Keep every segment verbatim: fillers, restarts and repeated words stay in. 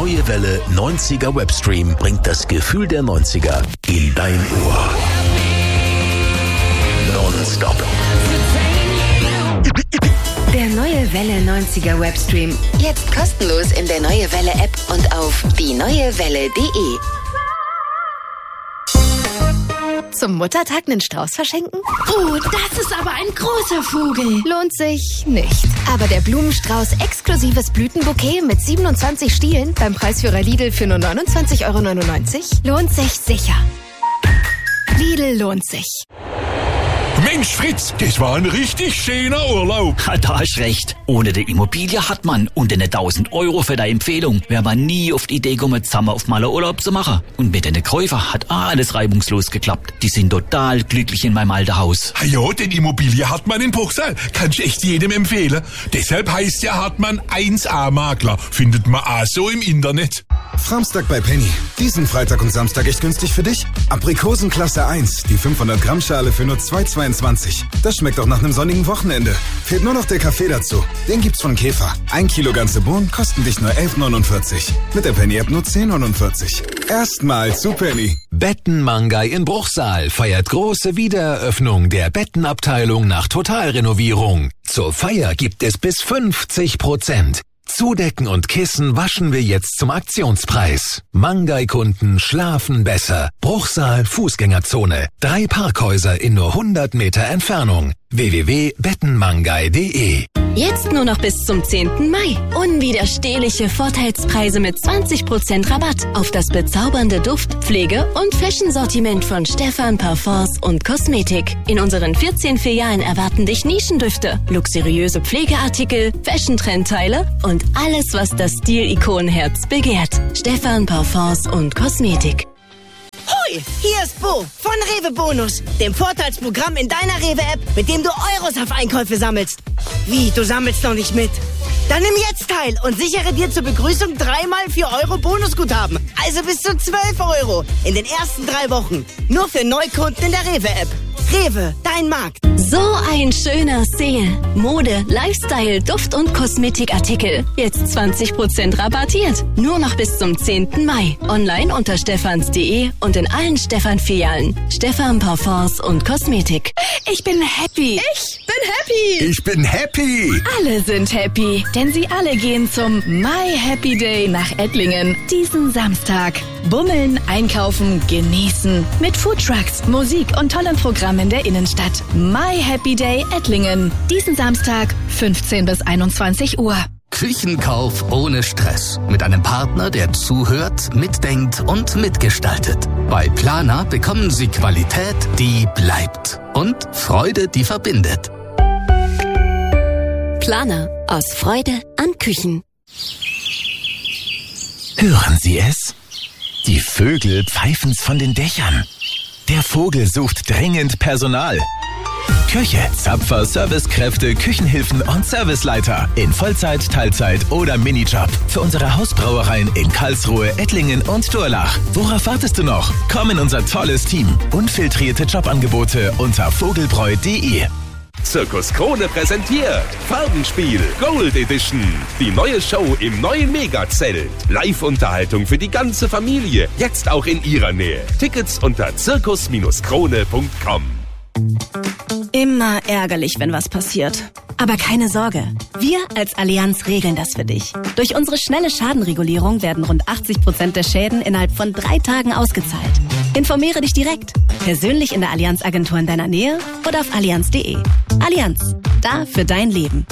Neue Welle neunziger Webstream bringt das Gefühl der neunziger in dein Ohr. Nonstop. Der Neue Welle neunziger Webstream. Jetzt kostenlos in der Neue Welle App und auf die neue welle punkt de. Zum Muttertag einen Strauß verschenken? Oh, das ist aber ein großer Vogel. Lohnt sich nicht. Aber der Blumenstrauß exklusives Blütenbouquet mit siebenundzwanzig Stielen beim Preisführer Lidl für nur neunundzwanzig Euro neunundneunzig lohnt sich sicher. Lidl lohnt sich. Mensch, Fritz, das war ein richtig schöner Urlaub. Da hast recht. Ohne die Immobilie hat man und eine tausend Euro für die Empfehlung wäre man nie auf die Idee gekommen, zusammen auf Maler Urlaub zu machen. Und mit den Käufer hat alles reibungslos geklappt. Die sind total glücklich in meinem alten Haus. Ja, denn Immobilie Hartmann in Bruchsal kann ich echt jedem empfehlen. Deshalb heißt ja Hartmann eins A Makler. Findet man auch so im Internet. Samstag bei Penny. Diesen Freitag und Samstag echt günstig für dich. Aprikosen Klasse eins, die fünfhundert Gramm Schale für nur zwei Euro zweiundzwanzig. Das schmeckt doch nach einem sonnigen Wochenende. Fehlt nur noch der Kaffee dazu. Den gibt's von Käfer. Ein Kilo ganze Bohnen kosten dich nur elf Euro neunundvierzig. Mit der Penny-App nur zehn Euro neunundvierzig. Erstmals zu Penny. Bettenmangai in Bruchsal feiert große Wiedereröffnung der Bettenabteilung nach Totalrenovierung. Zur Feier gibt es bis fünfzig Prozent. Zudecken und Kissen waschen wir jetzt zum Aktionspreis. Mangai-Kunden schlafen besser. Bruchsal Fußgängerzone. Drei Parkhäuser in nur hundert Meter Entfernung. w w w punkt bettenmangai punkt de. Jetzt nur noch bis zum zehnten Mai. Unwiderstehliche Vorteilspreise mit zwanzig Prozent Rabatt auf das bezaubernde Duft-, Pflege- und Fashion-Sortiment von Stephan Parfums und Kosmetik. In unseren vierzehn Filialen erwarten dich Nischendüfte, luxuriöse Pflegeartikel, Fashion-Trendteile und alles, was das Stil-Ikonenherz begehrt. Stephan Parfums und Kosmetik. Hoi, hier ist Bo von Rewe Bonus, dem Vorteilsprogramm in deiner Rewe-App, mit dem du Euros auf Einkäufe sammelst. Wie, du sammelst noch nicht mit? Dann nimm jetzt teil und sichere dir zur Begrüßung dreimal vier Euro Bonusguthaben. Also bis zu zwölf Euro in den ersten drei Wochen. Nur für Neukunden in der Rewe-App. Rewe, dein Markt. So ein schöner Sale. Mode, Lifestyle, Duft- und Kosmetikartikel. Jetzt zwanzig Prozent rabattiert. Nur noch bis zum zehnten Mai. Online unter stephans punkt de und in allen Stephan-Filialen. Stephan Parfums und Kosmetik. Ich bin happy. Ich bin happy. Ich bin happy. Alle sind happy, denn sie alle gehen zum My Happy Day nach Ettlingen. Diesen Samstag. Bummeln, einkaufen, genießen. Mit Foodtrucks, Musik und tollen Programmen der Innenstadt. My Happy Day Ettlingen. Diesen Samstag, fünfzehn bis einundzwanzig Uhr. Küchenkauf ohne Stress. Mit einem Partner, der zuhört, mitdenkt und mitgestaltet. Bei Planer bekommen Sie Qualität, die bleibt. Und Freude, die verbindet. Planer. Aus Freude an Küchen. Hören Sie es? Die Vögel pfeifen's von den Dächern. Der Vogel sucht dringend Personal. Küche, Zapfer, Servicekräfte, Küchenhilfen und Serviceleiter. In Vollzeit, Teilzeit oder Minijob. Für unsere Hausbrauereien in Karlsruhe, Ettlingen und Durlach. Worauf wartest du noch? Komm in unser tolles Team. Unfiltrierte Jobangebote unter vogelbräu punkt de. Zirkus Krone präsentiert Farbenspiel Gold Edition. Die neue Show im neuen Megazelt. Live-Unterhaltung für die ganze Familie. Jetzt auch in ihrer Nähe. Tickets unter zirkus Krone punkt com. Immer ärgerlich, wenn was passiert. Aber keine Sorge, wir als Allianz regeln das für dich. Durch unsere schnelle Schadenregulierung werden rund achtzig Prozent der Schäden innerhalb von drei Tagen ausgezahlt. Informiere dich direkt, persönlich in der Allianz-Agentur in deiner Nähe oder auf allianz punkt de. Allianz, da für dein Leben.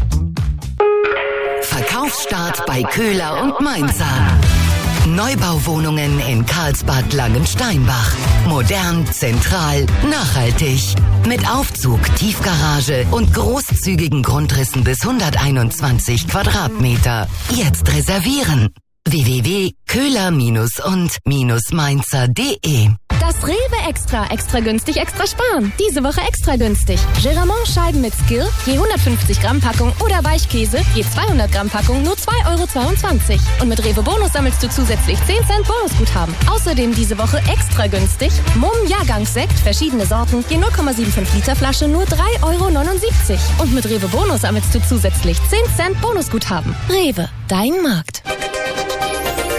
Verkaufsstart bei Köhler und Mainzer. Neubauwohnungen in Karlsbad Langensteinbach. Modern, zentral, nachhaltig. Mit Aufzug, Tiefgarage und großzügigen Grundrissen bis hunderteinundzwanzig Quadratmeter. Jetzt reservieren. w w w punkt köhler und mainzer punkt de. Das Rewe Extra. Extra günstig, extra sparen. Diese Woche extra günstig. Geramont-Scheiben mit Skill, je hundertfünfzig Gramm Packung oder Weichkäse, je zweihundert Gramm Packung, nur zwei Euro zweiundzwanzig. Und mit Rewe Bonus sammelst du zusätzlich zehn Cent Bonusguthaben. Außerdem diese Woche extra günstig. Mumm Jahrgangssekt, verschiedene Sorten, je null Komma fünfundsiebzig Liter Flasche, nur drei Euro neunundsiebzig. Und mit Rewe Bonus sammelst du zusätzlich zehn Cent Bonusguthaben. Rewe, dein Markt.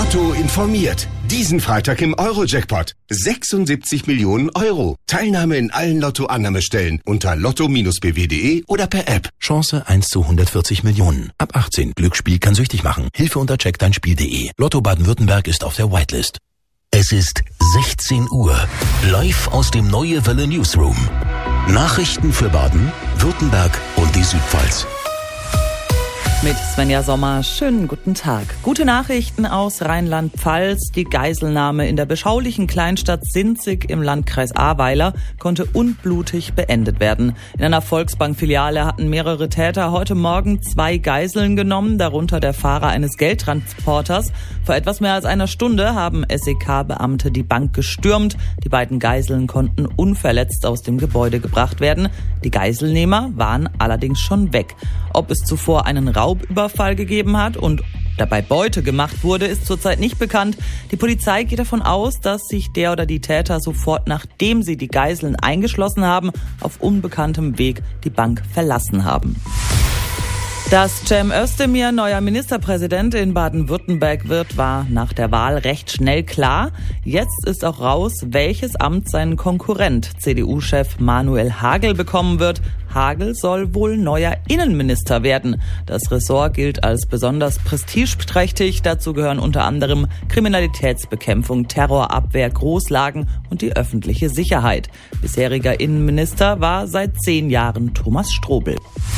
Lotto informiert. Diesen Freitag im Euro-Jackpot. sechsundsiebzig Millionen Euro. Teilnahme in allen Lotto-Annahmestellen unter lotto B W punkt de oder per App. Chance eins zu hundertvierzig Millionen. Ab achtzehn. Glücksspiel kann süchtig machen. Hilfe unter check dein Spiel punkt de. Lotto Baden-Württemberg ist auf der Whitelist. Es ist sechzehn Uhr. Live aus dem Neue Welle Newsroom. Nachrichten für Baden, Württemberg und die Südpfalz. Mit Svenja Sommer, schönen guten Tag. Gute Nachrichten aus Rheinland-Pfalz. Die Geiselnahme in der beschaulichen Kleinstadt Sinzig im Landkreis Ahrweiler konnte unblutig beendet werden. In einer Volksbank-Filiale hatten mehrere Täter heute Morgen zwei Geiseln genommen, darunter der Fahrer eines Geldtransporters. Vor etwas mehr als einer Stunde haben S E K-Beamte die Bank gestürmt. Die beiden Geiseln konnten unverletzt aus dem Gebäude gebracht werden. Die Geiselnehmer waren allerdings schon weg. Ob es zuvor einen Raubüberfall gegeben hat und dabei Beute gemacht wurde, ist zurzeit nicht bekannt. Die Polizei geht davon aus, dass sich der oder die Täter sofort, nachdem sie die Geiseln eingeschlossen haben, auf unbekanntem Weg die Bank verlassen haben. Dass Cem Özdemir neuer Ministerpräsident in Baden-Württemberg wird, war nach der Wahl recht schnell klar. Jetzt ist auch raus, welches Amt sein Konkurrent, C D U-Chef Manuel Hagel, bekommen wird. Hagel soll wohl neuer Innenminister werden. Das Ressort gilt als besonders prestigeträchtig. Dazu gehören unter anderem Kriminalitätsbekämpfung, Terrorabwehr, Großlagen und die öffentliche Sicherheit. Bisheriger Innenminister war seit zehn Jahren Thomas Strobel.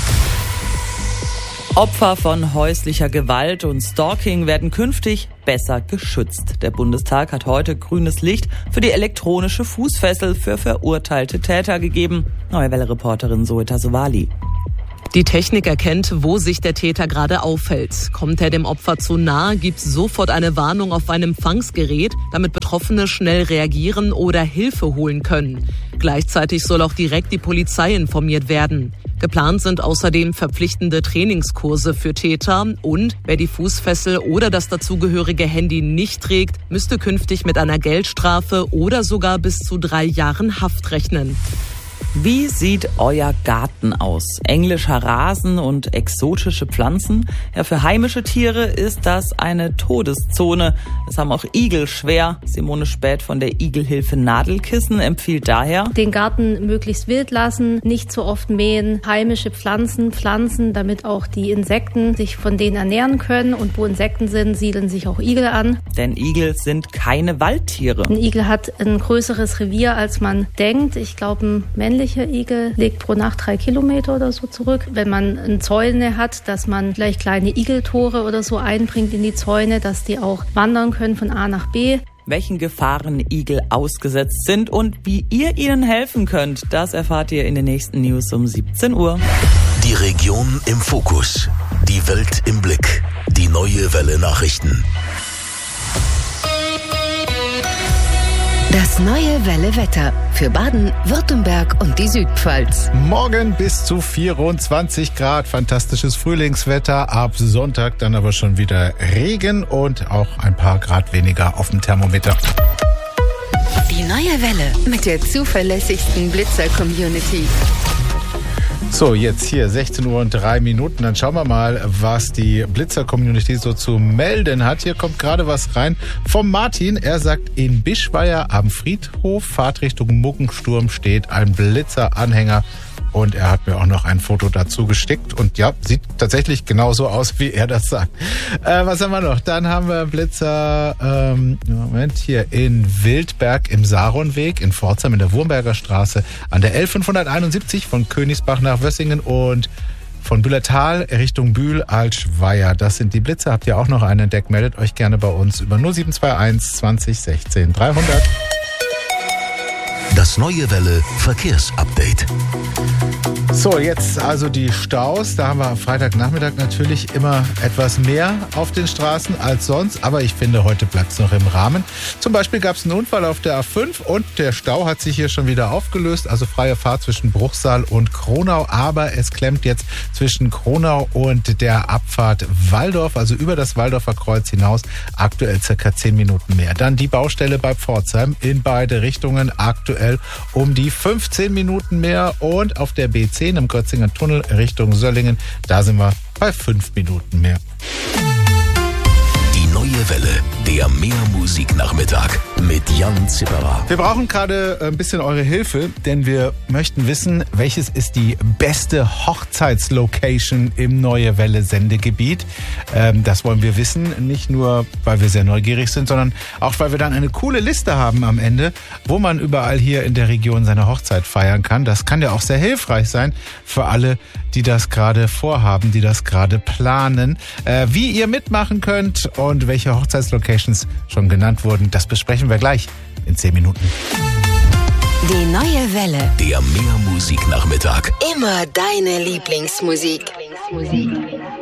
Opfer von häuslicher Gewalt und Stalking werden künftig besser geschützt. Der Bundestag hat heute grünes Licht für die elektronische Fußfessel für verurteilte Täter gegeben. Neue Welle-Reporterin Zoeta Sowali. Die Technik erkennt, wo sich der Täter gerade aufhält. Kommt er dem Opfer zu nahe, gibt sofort eine Warnung auf ein Empfangsgerät, damit Betroffene schnell reagieren oder Hilfe holen können. Gleichzeitig soll auch direkt die Polizei informiert werden. Geplant sind außerdem verpflichtende Trainingskurse für Täter und wer die Fußfessel oder das dazugehörige Handy nicht trägt, müsste künftig mit einer Geldstrafe oder sogar bis zu drei Jahren Haft rechnen. Wie sieht euer Garten aus? Englischer Rasen und exotische Pflanzen? Ja, für heimische Tiere ist das eine Todeszone. Es haben auch Igel schwer. Simone Späth von der Igelhilfe Nadelkissen empfiehlt daher: den Garten möglichst wild lassen, nicht zu oft mähen, heimische Pflanzen pflanzen, damit auch die Insekten sich von denen ernähren können. Und wo Insekten sind, siedeln sich auch Igel an. Denn Igel sind keine Waldtiere. Ein Igel hat ein größeres Revier, als man denkt. Ich glaube, ein männlicher Igel legt pro Nacht drei Kilometer oder so zurück. Wenn man eine Zäune hat, dass man vielleicht kleine Igeltore oder so einbringt in die Zäune, dass die auch wandern können von A nach B. Welchen Gefahren Igel ausgesetzt sind und wie ihr ihnen helfen könnt, das erfahrt ihr in den nächsten News um siebzehn Uhr. Die Region im Fokus. Die Welt im Blick. Die Neue Welle Nachrichten. Das Neue Welle Wetter für Baden, Württemberg und die Südpfalz. Morgen bis zu vierundzwanzig Grad, fantastisches Frühlingswetter. Ab Sonntag dann aber schon wieder Regen und auch ein paar Grad weniger auf dem Thermometer. Die Neue Welle mit der zuverlässigsten Blitzer-Community. So, jetzt hier sechzehn Uhr und drei Minuten. Dann schauen wir mal, was die Blitzer-Community so zu melden hat. Hier kommt gerade was rein vom Martin. Er sagt, in Bischweier am Friedhof, Fahrtrichtung Muggensturm, steht ein Blitzer-Anhänger. Und er hat mir auch noch ein Foto dazu gestickt. Und ja, sieht tatsächlich genauso aus, wie er das sagt. Äh, was haben wir noch? Dann haben wir Blitzer, ähm, Moment, hier in Wildberg im Saronweg, in Pforzheim in der Wurmberger Straße, an der L fünfhunderteinundsiebzig von Königsbach nach Wössingen und von Büllertal Richtung Bühl-Altschweier. Das sind die Blitzer. Habt ihr auch noch einen entdeckt? Meldet euch gerne bei uns über null sieben zwei eins zwanzig sechzehn dreihundert. Das Neue Welle Verkehrsupdate. So, jetzt also die Staus. Da haben wir am Freitagnachmittag natürlich immer etwas mehr auf den Straßen als sonst. Aber ich finde, heute bleibt es noch im Rahmen. Zum Beispiel gab es einen Unfall auf der A fünf und der Stau hat sich hier schon wieder aufgelöst. Also freie Fahrt zwischen Bruchsal und Kronau. Aber es klemmt jetzt zwischen Kronau und der Abfahrt Walldorf, also über das Walldorfer Kreuz hinaus. Aktuell circa zehn Minuten mehr. Dann die Baustelle bei Pforzheim in beide Richtungen. Aktuell um die fünfzehn Minuten mehr. Und auf der B zehn im Grötzinger Tunnel Richtung Söllingen, da sind wir bei fünf Minuten mehr. Die Neue Welle, der Mehrmusiknachmittag mit Jan Zipperer. Wir brauchen gerade ein bisschen eure Hilfe, denn wir möchten wissen, welches ist die beste Hochzeitslocation im Neue Welle Sendegebiet. Ähm, das wollen wir wissen, nicht nur, weil wir sehr neugierig sind, sondern auch, weil wir dann eine coole Liste haben am Ende, wo man überall hier in der Region seine Hochzeit feiern kann. Das kann ja auch sehr hilfreich sein für alle, die das gerade vorhaben, die das gerade planen. Äh, wie ihr mitmachen könnt und welche Hochzeitslocations schon genannt wurden, das besprechen wir gleich in zehn Minuten. Die Neue Welle. Der Mehrmusiknachmittag. Immer deine Lieblingsmusik. Lieblingsmusik.